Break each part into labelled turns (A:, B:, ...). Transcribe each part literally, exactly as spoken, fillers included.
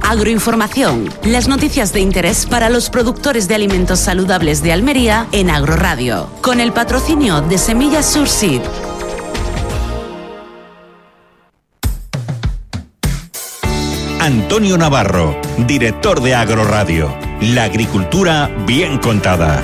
A: Agroinformación, las noticias de interés para los productores de alimentos saludables de Almería en Agroradio, con el patrocinio de Semillas Surseed.
B: Antonio Navarro, director de Agroradio. La agricultura bien contada.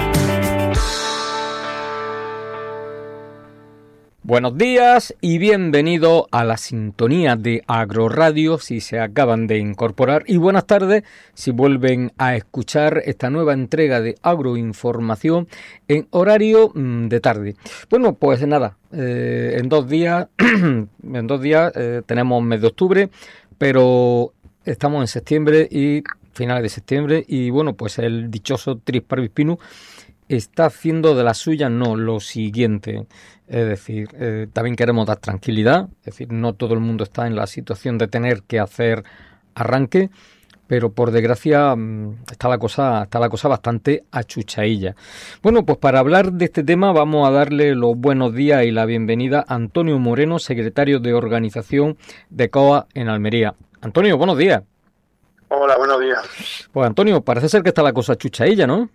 C: Buenos días y bienvenido a la sintonía de Agroradio si se acaban de incorporar, y buenas tardes si vuelven a escuchar esta nueva entrega de Agroinformación en horario de tarde. Bueno, pues nada, eh, en dos días, en dos días eh, tenemos mes de octubre, pero estamos en septiembre y finales de septiembre, y bueno, pues el dichoso Tris parvispinus está haciendo de la suya, no, lo siguiente. Es decir, eh, también queremos dar tranquilidad, es decir, no todo el mundo está en la situación de tener que hacer arranque, pero por desgracia está la cosa, está la cosa bastante achuchadilla. Bueno, pues para hablar de este tema vamos a darle los buenos días y la bienvenida a Antonio Moreno, secretario de organización de C O A en Almería. Antonio, buenos días.
D: Hola, buenos días.
C: Pues Antonio, parece ser que está la cosa achuchadilla, ¿no?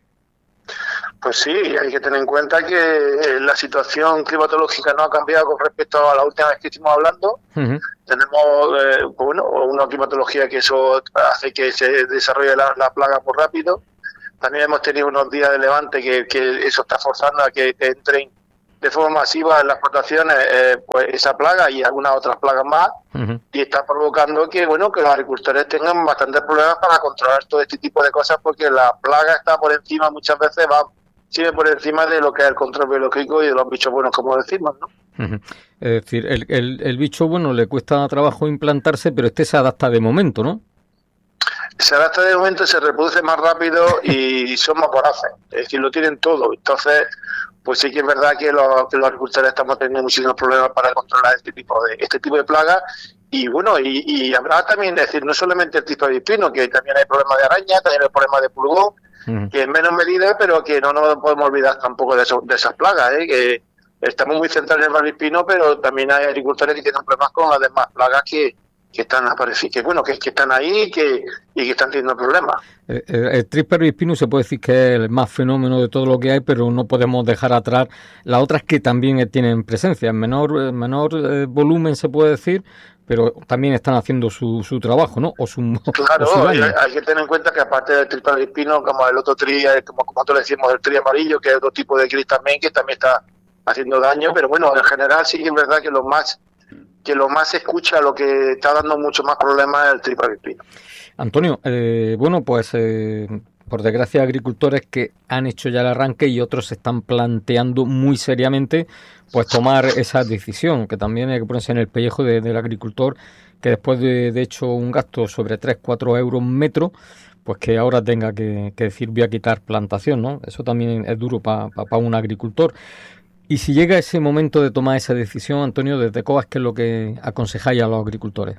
D: Pues sí, hay que tener en cuenta que la situación climatológica no ha cambiado con respecto a la última vez que estuvimos hablando. Uh-huh. Tenemos eh, bueno, una climatología que eso hace que se desarrolle la, la plaga muy rápido. También hemos tenido unos días de levante que, que eso está forzando a que entren de forma masiva en las explotaciones eh, pues esa plaga y algunas otras plagas más. Uh-huh. Y está provocando que bueno que los agricultores tengan bastantes problemas para controlar todo este tipo de cosas, porque la plaga está por encima, muchas veces va sigue por encima de lo que es el control biológico y de los bichos buenos, como decimos, ¿no?
C: Uh-huh. Es decir, el, el, el bicho bueno le cuesta trabajo implantarse, pero este se adapta de momento, ¿no?
D: Se adapta de momento, se reproduce más rápido y son más voraces, es decir, lo tienen todo. Entonces, pues sí que es verdad que los, que los agricultores estamos teniendo muchísimos problemas para controlar este tipo de este tipo de plagas. Y bueno, y, y habrá también, es decir, no solamente el Tris parvispinus, que también hay problemas de araña, también hay problemas de pulgón, uh-huh. que en menos medida, pero que no nos podemos olvidar tampoco de, eso, de esas plagas, ¿eh? Que estamos muy centrados en el parvispino, pero también hay agricultores que tienen problemas con las demás plagas que, que están apareciendo, que bueno, que, que están ahí que, y que están teniendo problemas.
C: El, el, el Tris parvispinus se puede decir que es el más fenómeno de todo lo que hay, pero no podemos dejar atrás las otras que también tienen presencia, en menor, en menor eh, volumen se puede decir, pero también están haciendo su, su trabajo, ¿no? O su,
D: claro,
C: o su
D: hay, hay que tener en cuenta que aparte del Tris parvispinus, como el otro Tris, como, como nosotros decimos, el Tris amarillo, que es otro tipo de Tris también, que también está haciendo daño, pero bueno, en general sí que es verdad que lo más que lo más se escucha, lo que está dando mucho más problemas es el Tris parvispinus.
C: Antonio, eh, bueno, pues eh, por desgracia hay agricultores que han hecho ya el arranque y otros se están planteando muy seriamente pues tomar esa decisión, que también hay que ponerse en el pellejo de, del agricultor, que después de, de hecho un gasto sobre tres cuatro euros metro, pues que ahora tenga que, que decir voy a quitar plantación, ¿no? Eso también es duro para pa, pa un agricultor. Y si llega ese momento de tomar esa decisión, Antonio, desde C O A, ¿qué es lo que aconsejáis a los agricultores?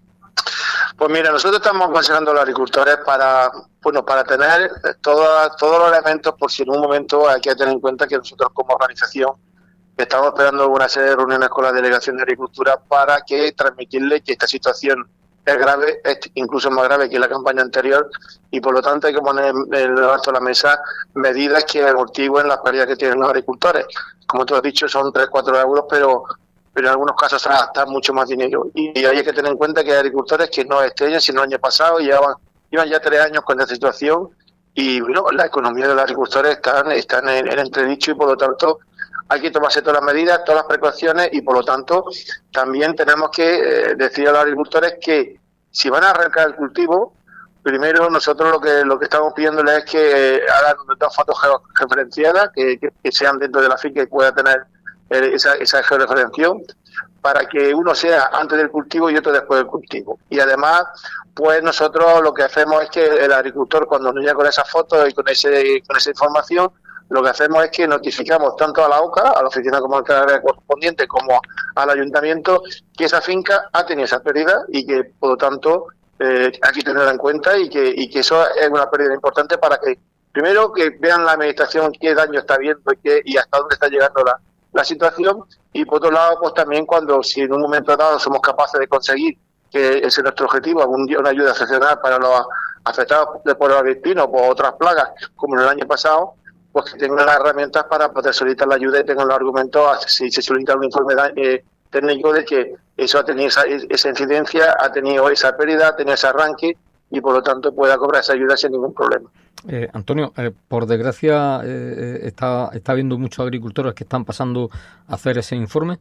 D: Pues mira, nosotros estamos aconsejando a los agricultores para bueno para tener todos todos los elementos, por si en un momento hay que tener en cuenta que nosotros como organización estamos esperando una serie de reuniones con la Delegación de Agricultura para que transmitirle que esta situación es grave, es incluso más grave que la campaña anterior, y por lo tanto hay que poner en el alto de la mesa medidas que amortigüen las pérdidas que tienen los agricultores. Como tú has dicho, son tres cuatro euros, pero pero en algunos casos se gasta mucho más dinero. Y, y hay que tener en cuenta que hay agricultores que no este año, sino el año pasado, llevaban, llevan ya tres años con esta situación, y bueno, la economía de los agricultores están, están en, en entredicho, y por lo tanto hay que tomarse todas las medidas, todas las precauciones, y por lo tanto también tenemos que eh, decir a los agricultores que si van a arrancar el cultivo, primero nosotros lo que lo que estamos pidiéndoles es que eh, hagan dos fotos georreferenciadas, que, que, que sean dentro de la finca y pueda tener eh, esa, esa georreferenciación, para que uno sea antes del cultivo y otro después del cultivo. Y además, pues nosotros lo que hacemos es que el agricultor, cuando nos llega con esas fotos y con ese con esa información, lo que hacemos es que notificamos tanto a la O C A, a la oficina comunitaria correspondiente, como al ayuntamiento, que esa finca ha tenido esa pérdida y que, por lo tanto, eh, hay que tenerla en cuenta, y que, y que eso es una pérdida importante para que, primero, que vean la administración qué daño está viendo y, qué, y hasta dónde está llegando la, la situación, y por otro lado, pues también cuando, si en un momento dado somos capaces de conseguir que ese es nuestro objetivo, una ayuda excepcional para los afectados por el avispino o por otras plagas, como en el año pasado, pues que tengan las herramientas para poder solicitar la ayuda y tengan los argumentos, si se solicita un informe eh, técnico de que eso ha tenido esa, esa incidencia, ha tenido esa pérdida, ha tenido ese arranque y por lo tanto pueda cobrar esa ayuda sin ningún problema.
C: Eh, Antonio, eh, por desgracia eh, está, está habiendo muchos agricultores que están pasando a hacer ese informe.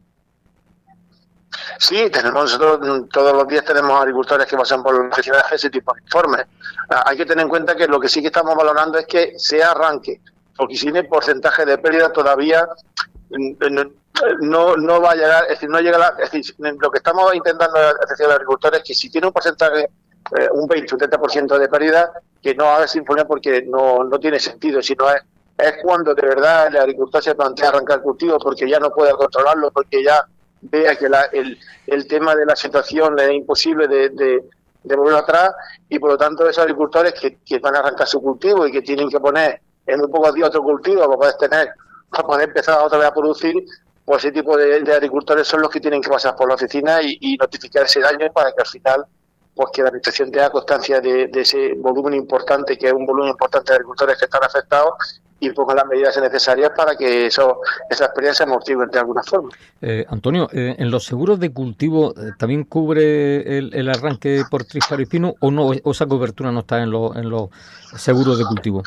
D: Sí, tenemos nosotros todos los días tenemos agricultores que pasan por la oficina de ese tipo de informes. Ah, hay que tener en cuenta que lo que sí que estamos valorando es que sea arranque, porque si tiene porcentaje de pérdida todavía no no va a llegar, es decir, no llega la, es decir, lo que estamos intentando decir a los agricultores es que si tiene un porcentaje, eh, un veinte, un treinta por ciento de pérdida, que no haga ese informe porque no, no tiene sentido, sino es, es cuando de verdad el agricultor se plantea arrancar el cultivo porque ya no puede controlarlo, porque ya vea que la, el, el tema de la situación es imposible de, de, de volver atrás, y por lo tanto esos agricultores que, que van a arrancar su cultivo y que tienen que poner en muy pocos días otro cultivo para poder tener, para poder empezar otra vez a producir, pues ese tipo de, de agricultores son los que tienen que pasar por la oficina y, y notificar ese daño para que al final pues que la administración tenga constancia de, de ese volumen importante, que es un volumen importante de agricultores que están afectados, y pongan las medidas necesarias para que eso, esas pérdidas se amortiguen de alguna forma.
C: Eh, Antonio, eh, ¿en los seguros de cultivo eh, también cubre el, el arranque por trispa avispino o no, o esa cobertura no está en, lo, en los seguros de cultivo?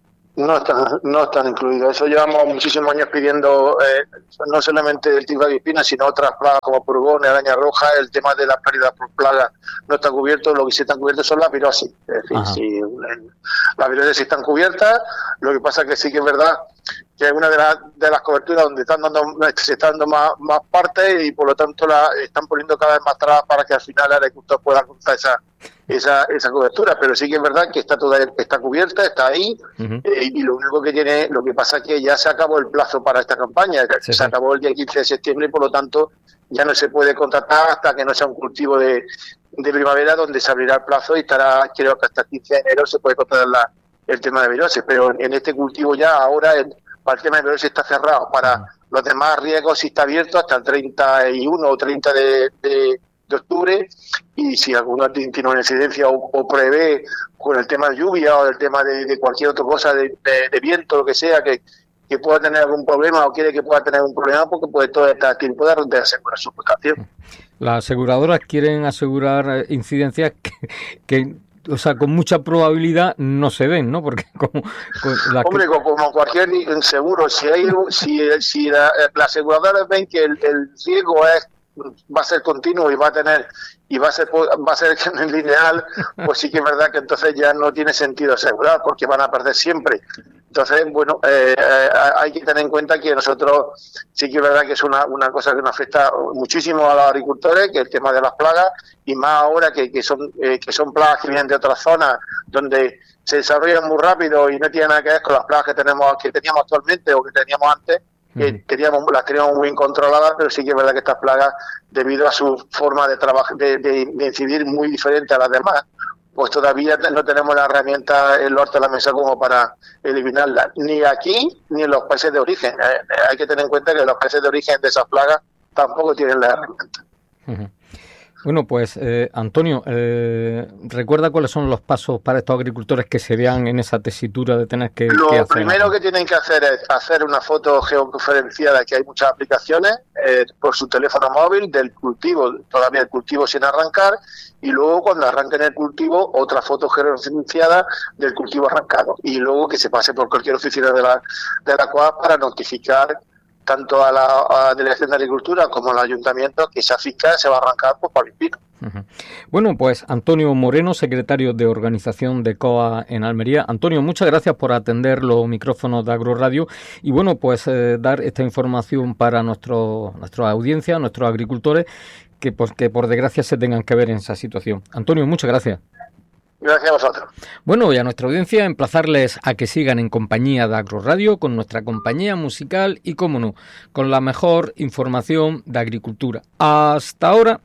D: No están, no están incluidos. Eso llevamos muchísimos años pidiendo, eh, no solamente el trispa avispina, sino otras plagas como purgones, araña roja. El tema de las pérdidas por plagas no está cubierto. Lo que sí están cubiertos son las virosis. Es decir, si el, las virosis sí están cubiertas. Lo que pasa es que sí que es verdad que es una de, las de las coberturas donde están dando, se están dando más, más partes, y por lo tanto la están poniendo cada vez más trabas para que al final el agricultor pueda contar esa esa esa cobertura, pero sí que es verdad que está toda está cubierta, está ahí. Uh-huh. eh, y lo único que tiene, lo que pasa es que ya se acabó el plazo para esta campaña, sí, se sí. acabó el día quince de septiembre, y por lo tanto ya no se puede contratar hasta que no sea un cultivo de, de primavera, donde se abrirá el plazo y estará, creo que hasta el quince de enero se puede contratar la, el tema de virosis, pero en, en este cultivo ya ahora el, para el tema de virosis está cerrado. Para uh-huh. los demás riesgos sí está abierto hasta el treinta y uno o treinta de, de de octubre, y si alguno tiene una incidencia o, o prevé con el tema de lluvia o el tema de, de cualquier otra cosa de, de, de viento, lo que sea, que, que pueda tener algún problema o quiere que pueda tener un problema, porque puede todo este tiempo de, de asegurar su prestación.
C: Las aseguradoras quieren asegurar incidencias que, que o sea, con mucha probabilidad no se ven, ¿no? Porque como,
D: con la Hombre, que... como cualquier seguro, si hay si, si la, las aseguradoras ven que el, el riesgo es va a ser continuo y va a tener y va a ser va a ser lineal, pues sí que es verdad que entonces ya no tiene sentido asegurar, porque van a perder siempre. Entonces, bueno, eh, eh, hay que tener en cuenta que nosotros sí que es verdad que es una, una cosa que nos afecta muchísimo a los agricultores, que es el tema de las plagas, y más ahora que, que son eh, que son plagas que vienen de otras zonas donde se desarrollan muy rápido y no tienen nada que ver con las plagas que tenemos que teníamos actualmente o que teníamos antes, que teníamos, las teníamos muy bien controladas, pero sí que es verdad que estas plagas, debido a su forma de trabajar, de, de, de incidir muy diferente a las demás, pues todavía no tenemos la herramienta en lo alto de la mesa como para eliminarlas, ni aquí ni en los países de origen. Eh, hay que tener en cuenta que los países de origen de esas plagas tampoco tienen la herramienta.
C: Uh-huh. Bueno, pues eh, Antonio, eh, ¿recuerda cuáles son los pasos para estos agricultores que se vean en esa tesitura de tener que,
D: Lo
C: que hacer?
D: Lo primero que tienen que hacer es hacer una foto geoconferenciada, que hay muchas aplicaciones, eh, por su teléfono móvil, del cultivo, todavía el cultivo sin arrancar, y luego cuando arranquen el cultivo, otra foto geoconferenciada del cultivo arrancado, y luego que se pase por cualquier oficina de la, de la C O A P para notificar tanto a la, a la Delegación de Agricultura como al Ayuntamiento que esa finca se va a arrancar pues, por el pino.
C: Uh-huh. Bueno, pues Antonio Moreno, secretario de Organización de C O A en Almería. Antonio, muchas gracias por atender los micrófonos de Agroradio y bueno, pues eh, dar esta información para nuestro, nuestra audiencia, nuestros agricultores, que, pues, que por desgracia se tengan que ver en esa situación. Antonio, muchas gracias.
D: Gracias a vosotros.
C: Bueno, y a nuestra audiencia, emplazarles a que sigan en compañía de Agroradio con nuestra compañía musical y, cómo no, con la mejor información de agricultura. Hasta ahora.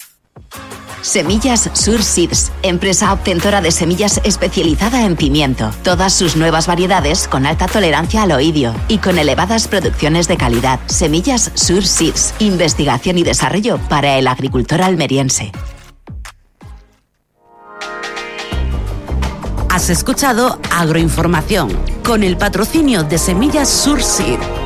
E: Semillas Sur Seeds, empresa obtentora de semillas especializada en pimiento. Todas sus nuevas variedades con alta tolerancia al oidio y con elevadas producciones de calidad. Semillas Sur Seeds, investigación y desarrollo para el agricultor almeriense.
A: Has escuchado Agroinformación, con el patrocinio de Semillas Surseed.